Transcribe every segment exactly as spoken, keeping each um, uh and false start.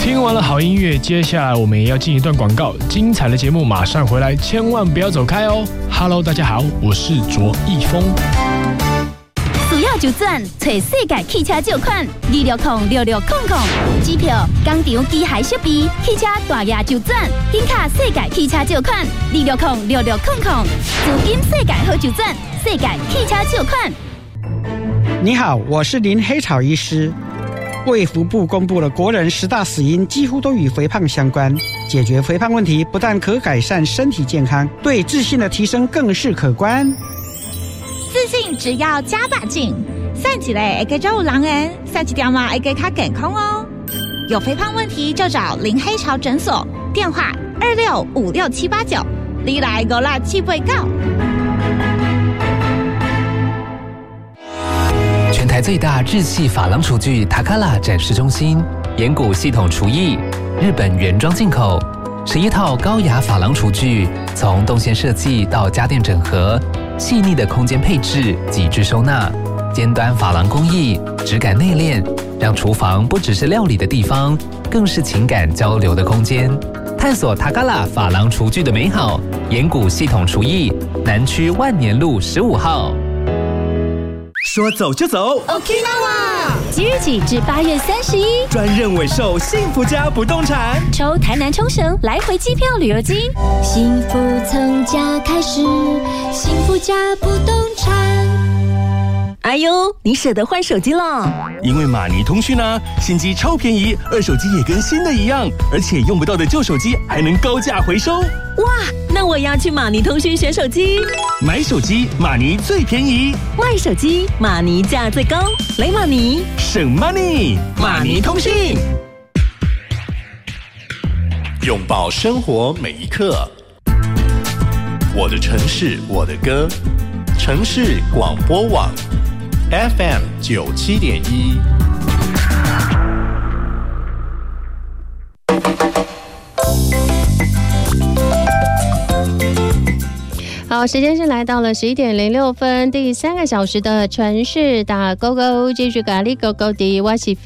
听完了好音乐，接下来我们也要进一段广告，精彩的节目马上回来，千万不要走开哦。Hello， 大家好，我是卓一峰。 需要就转，找世界汽车借款二六零六六空空，机票、工厂、机械设备、汽车大额就转，紧卡世界汽车借款二六零六六空空，资金世界好就转，世界汽车借款。 你好，我是林黑草医师。卫福部公布了国人十大死因，几乎都与肥胖相关。解决肥胖问题，不但可改善身体健康，对自信的提升更是可观。 自信只要加把劲，算起来会更有人缘，算一条嘛会更加健康哦。有肥胖问题就找林黑潮诊所，电话二六五六七八九，你来五六七八九。 全台最大日系珐琅厨具塔卡拉展示中心，岩谷系统厨艺，日本原装进口，十一套高雅珐琅厨具，从动线设计到家电整合，细腻的空间配置，极致收纳，尖端珐琅工艺，质感内敛，让厨房不只是料理的地方，更是情感交流的空间。探索塔卡拉珐琅厨具的美好，岩谷系统厨艺，南区万年路十五号。 说走就走 Okinawa 即日起至八月三十一， 专任委售幸福家不动产， 抽台南冲绳来回机票旅游金，幸福从家开始，幸福家不动产。 哎呦，你舍得换手机了？ 因为马尼通讯啊，新机超便宜，二手机也跟新的一样，而且用不到的旧手机还能高价回收。 哇，那我也要去马尼通讯选手机。 买手机马尼最便宜， 卖手机马尼价最高，来马尼省 money， 马尼通讯。 拥抱生活每一刻，我的城市我的歌，城市广播网 F M 九七点一。 好，时间是来到了十一点零六分，第三个小时的城市打勾勾，继续咖喱勾勾的，我是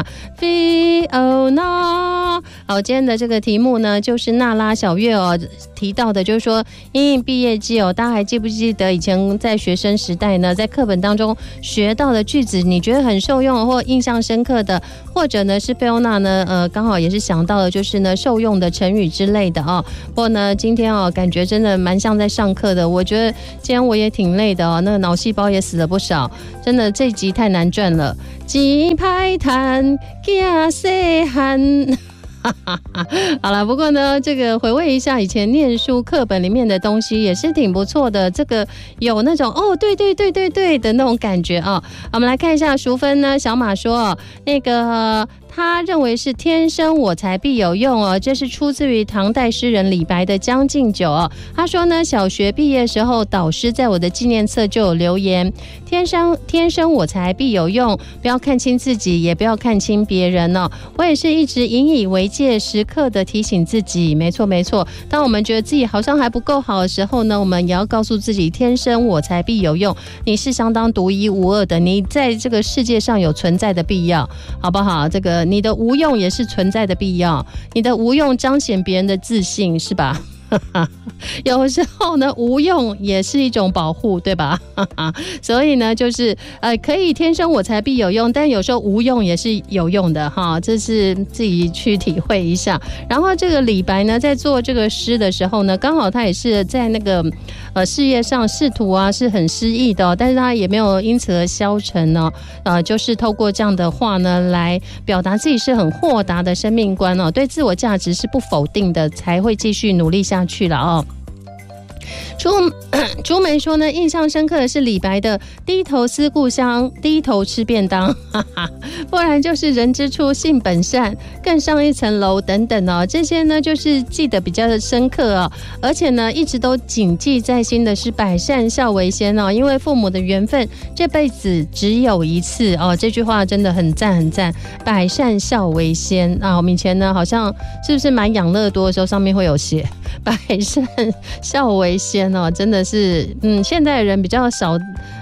Fiona，Fiona。好，今天的这个题目呢，就是娜拉小月哦提到的，就是说因应毕业季哦，大家还记不记得以前在学生时代呢，在课本当中学到的句子，你觉得很受用或印象深刻的，或者呢是 Fiona 呢，呃，刚好也是想到了，就是呢受用的成语之类的哦。不过呢，今天哦，感觉真的蛮像在上课的。我觉得今天我也挺累的哦，那个脑细胞也死了不少，真的这集太难赚了。鸡排摊惊细汉。好了，不过呢，这个回味一下以前念书课本里面的东西也是挺不错的，这个有那种哦，对对对对对的那种感觉啊。我们来看一下淑芬呢，小马说那个。他认为是天生我材必有用哦，这是出自于唐代诗人李白的《将进酒》哦。他说呢，小学毕业时候，导师在我的纪念册就有留言：天生天生我材必有用，不要看清自己，也不要看清别人哦。我也是一直引以为戒，时刻的提醒自己。没错没错，当我们觉得自己好像还不够好的时候呢，我们也要告诉自己：天生我材必有用，你是相当独一无二的，你在这个世界上有存在的必要，好不好？这个。你的无用也是存在的必要，你的无用彰显别人的自信，是吧？有时候呢，无用也是一种保护，对吧？所以呢，就是呃，可以天生我材必有用，但有时候无用也是有用的哈，这是自己去体会一下。然后这个李白呢，在做这个诗的时候呢，刚好他也是在那个呃事业上仕途啊是很失意的、哦，但是他也没有因此而消沉呢、哦，呃，就是透过这样的话呢，来表达自己是很豁达的生命观哦，对自我价值是不否定的，才会继续努力下去了哦。朱朱梅说呢，印象深刻的是李白的低头思故乡，低头吃便当，哈哈，不然就是人之初性本善，更上一层楼等等哦，这些呢就是记得比较的深刻哦，而且呢一直都谨记在心的是百善孝为先哦，因为父母的缘分这辈子只有一次哦，这句话真的很赞很赞，百善孝为先啊，我们以前呢好像是不是买养乐多的时候上面会有写百善孝为先哦，真的是，嗯，现在的人比较少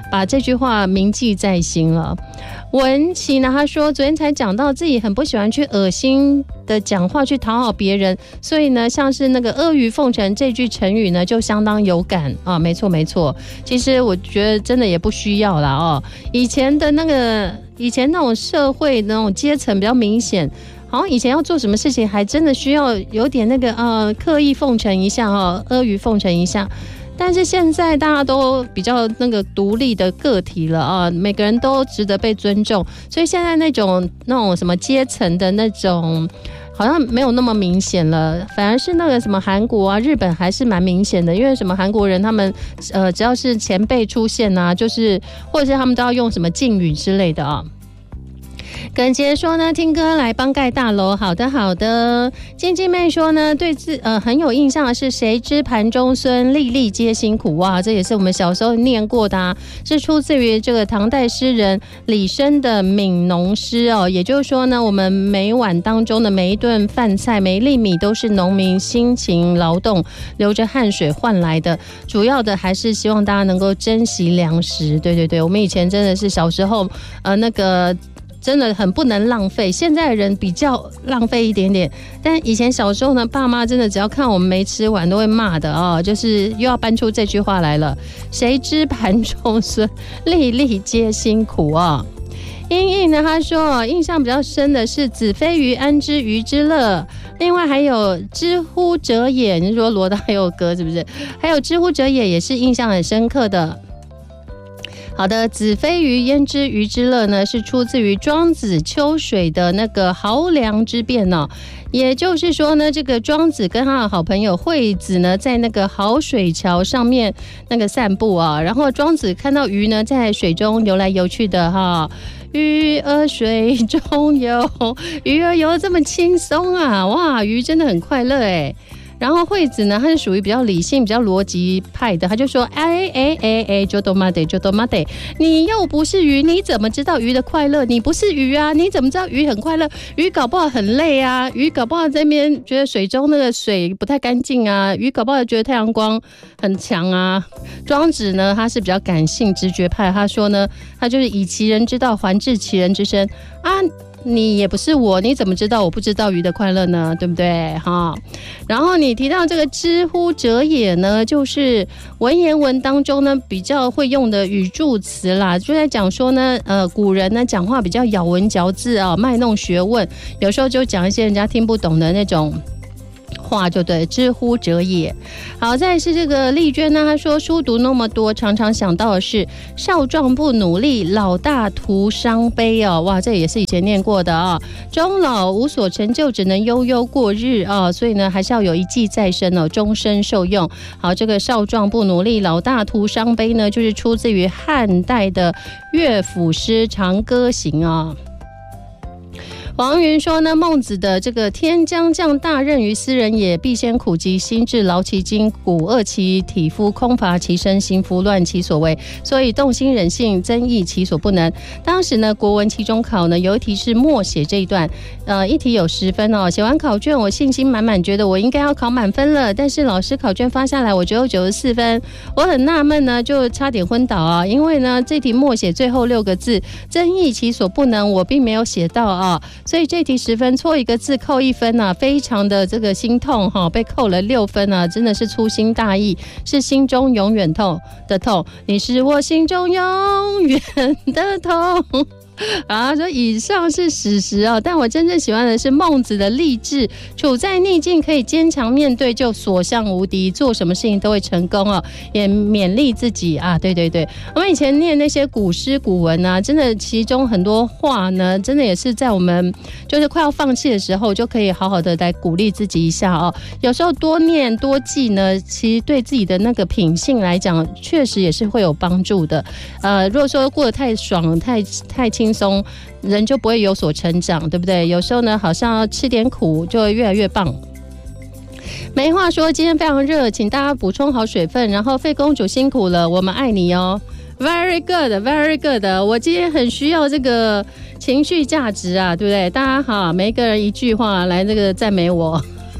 把这句话铭记在心了。文琪呢，他说昨天才讲到自己很不喜欢去恶心的讲话去讨好别人，所以呢，像是那个阿谀奉承这句成语呢，就相当有感啊。没错没错，其实我觉得真的也不需要啦哦。以前的那个以前那种社会那种阶层比较明显，好像以前要做什么事情，还真的需要有点那个呃刻意奉承一下哦，阿谀奉承一下。但是现在大家都比较那个独立的个体了啊，每个人都值得被尊重，所以现在那种那种什么阶层的那种好像没有那么明显了，反而是那个什么韩国啊、日本还是蛮明显的，因为什么韩国人他们呃只要是前辈出现啊，就是或者是他们都要用什么敬语之类的啊。耿杰说呢，听歌来帮盖大楼。好的好的。晶晶妹说呢，对自呃很有印象的是谁知盘中孙，粒粒皆辛苦。哇，这也是我们小时候念过的啊，是出自于这个唐代诗人李绅的悯农诗哦。也就是说呢，我们每晚当中的每一顿饭菜、每一粒米都是农民辛勤劳动、流着汗水换来的。主要的还是希望大家能够珍惜粮食。对对对，我们以前真的是小时候呃那个。真的很不能浪费，现在的人比较浪费一点点，但以前小时候呢，爸妈真的只要看我们没吃完都会骂的哦，就是又要搬出这句话来了，谁知盘中孙，粒粒皆辛苦啊。英英呢，他说印象比较深的是子非鱼，安知鱼之乐，另外还有知乎者也，你说罗大佑歌是不是？还有知乎者也也是印象很深刻的。好的，子非鱼，焉知鱼之乐呢？是出自于庄子秋水的那个濠梁之辩哦。也就是说呢，这个庄子跟他的好朋友惠子呢，在那个好水桥上面那个散步啊，然后庄子看到鱼呢在水中游来游去的哈，鱼儿水中游，鱼儿游得这么轻松啊，哇，鱼真的很快乐哎。然后惠子呢，她是属于比较理性、比较逻辑派的，她就说：“哎哎哎哎，就多妈得，就多妈得，你又不是鱼，你怎么知道鱼的快乐？你不是鱼啊，你怎么知道鱼很快乐？鱼搞不好很累啊，鱼搞不好在那边觉得水中那个水不太干净啊，鱼搞不好觉得太阳光很强啊。”庄子呢，他是比较感性、直觉派，他说呢，他就是以其人之道还治其人之身啊。你也不是我，你怎么知道我不知道鱼的快乐呢？对不对？哈。然后你提到这个知乎者也呢，就是文言文当中呢比较会用的语助词啦，就在讲说呢，呃，古人呢讲话比较咬文嚼字啊，卖弄学问，有时候就讲一些人家听不懂的那种话，就对，知乎者也。好，再来是这个丽娟呢，她说书读那么多，常常想到的是少壮不努力，老大徒伤悲哦。哇，这也是以前念过的啊、哦。终老无所成就，只能悠悠过日啊、哦。所以呢，还是要有一技在身哦，终身受用。好，这个少壮不努力，老大徒伤悲呢，就是出自于汉代的乐府诗《长歌行》啊、哦。王云说呢，孟子的这个天将降大任于斯人也，必先苦其心志，劳其筋骨，饿其体肤，空乏其身，行拂乱其所为，所以动心忍性，增益其所不能。当时呢，国文期中考呢有一题是默写这一段，呃，一题有十分哦。写完考卷，我信心满满，觉得我应该要考满分了，但是老师考卷发下来，我只有九十四分，我很纳闷呢，就差点昏倒啊，因为呢，这题默写最后六个字“增益其所不能”，我并没有写到啊。所以这题十分，错一个字扣一分啊，非常的这个心痛哈，被扣了六分啊，真的是粗心大意，是心中永远痛的痛，你是我心中永远的痛。啊，说以上是史实哦，但我真正喜欢的是孟子的励志，处在逆境可以坚强面对，就所向无敌，做什么事情都会成功哦，也勉励自己啊。对对对，我们以前念那些古诗古文啊，真的其中很多话呢，真的也是在我们就是快要放弃的时候，就可以好好的来鼓励自己一下哦。有时候多念多记呢，其实对自己的那个品性来讲，确实也是会有帮助的。呃，如果说过得太爽、太太轻松，人就不会有所成长，对不对？有时候呢，好像要吃点苦，就会越来越棒。没话说，今天非常热，请大家补充好水分。然后费公主辛苦了，我们爱你哦。Very good, very good。我今天很需要这个情绪价值啊，对不对？大家好，每一个人一句话来这个赞美我。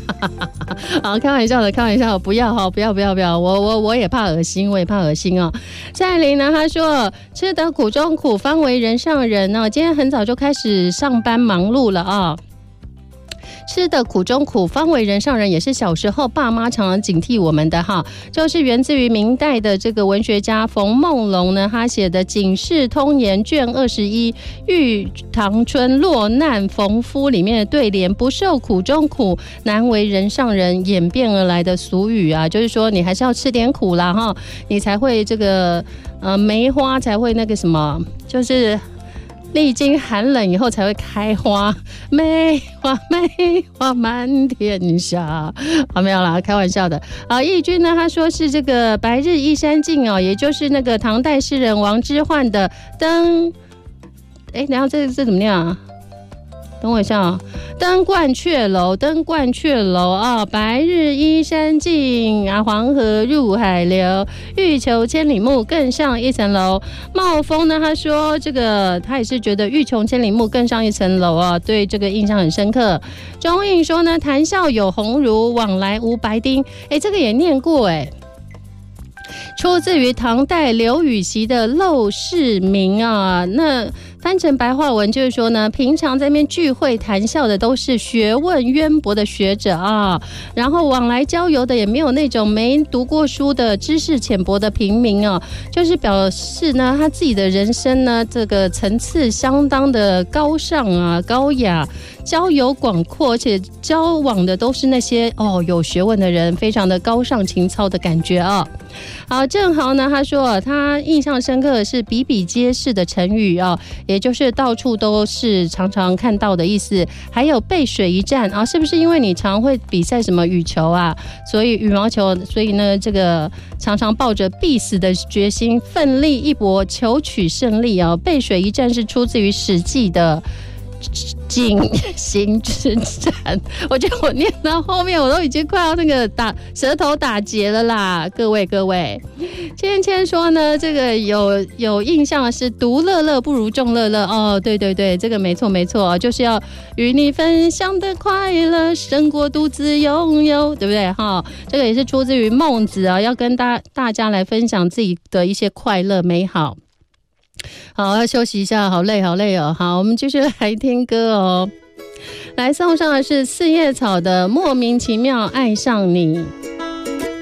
好，开玩笑的，开玩笑，不要哈，不要不要不要，我我我也怕恶心，我也怕恶心哦。蔡琳呢，她说吃得苦中苦，方为人上人哦。今天很早就开始上班忙碌了啊、哦。吃的苦中苦，方为人上人，也是小时候爸妈常常警惕我们的哈，就是源自于明代的这个文学家冯梦龙呢，他写的《警世通言》卷二十一《玉堂春落难逢夫》里面的对联，不受苦中苦，难为人上人演变而来的俗语啊，就是说你还是要吃点苦啦哈，你才会这个呃梅花才会那个什么，就是历经寒冷以后才会开花，梅花梅花满天下。好，没有啦，开玩笑的。啊，义军呢，他说是这个白日依山尽哦，也就是那个唐代诗人王之涣的登，哎，然后这这怎么念啊？等我一下啊，登鹳雀楼，登鹳雀楼啊！白日依山尽啊，黄河入海流。欲求千里目，更上一层楼。茂峰呢，他说这个他也是觉得欲穷千里目，更上一层楼啊，对这个印象很深刻。钟印说呢，谈笑有鸿儒，往来无白丁。哎，这个也念过哎。出自于唐代刘禹锡的《陋室铭》啊，那翻成白话文就是说呢，平常在那边聚会谈笑的都是学问渊博的学者啊，然后往来交游的也没有那种没读过书的知识浅薄的平民啊，就是表示呢他自己的人生呢这个层次相当的高尚啊高雅，交友广阔，而且交往的都是那些哦有学问的人，非常的高尚情操的感觉啊。好，郑豪呢他说他印象深刻的是比比皆是的成语啊，也就是到处都是常常看到的意思，还有背水一战啊，是不是因为你常会比赛什么羽球啊，所以羽毛球，所以呢这个常常抱着必死的决心奋力一搏求取胜利啊。背水一战是出自于史记的进行之战，我觉得我念到后面我都已经快要那个打舌头打结了啦，各位各位。芊芊说呢，这个有有印象的是独乐乐不如众乐乐哦，对对对，这个没错没错，就是要与你分享的快乐胜过独自拥有，对不对哈？这个也是出自于孟子啊，要跟大大家来分享自己的一些快乐美好。好，要休息一下，好累好累哦。好，我们继续来听歌哦。来送上的是四叶草的《莫名其妙爱上你》。